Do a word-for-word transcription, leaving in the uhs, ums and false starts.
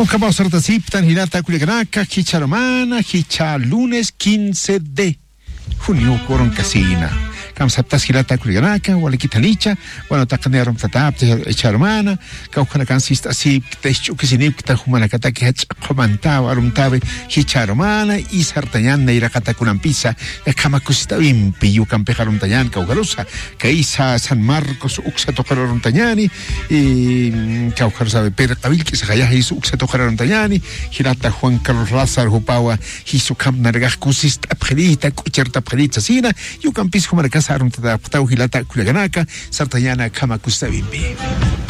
Unkama sartasiptan hilata kuliganaka, hicha romana, hicha lunes quince de junio, coron casina. Kam saptas hilata kuliganaka, wala kitanicha, bueno, takanerum tatap, hicha romana, kaukana kansist asip, techu kisinip, tahumana kataki hach komantao, arumtabe, hicha romana, y sartayan, neira katakunampisa, kama kusita impi, yukam pejarum tayan, kaugarusa, kaisa San Marcos, uksa tokarum tayani, y kaugar sabe, pero kabil que se haya hizo uksa tokarum tayani, hilata Juan Carlos Lázaro Hupawa, hizo kam nargah kusist apredita, kucherta apredita sina, yukam pis humana kasarum tatap, tau hilata kuliganaka, sartayana kama kusita impi.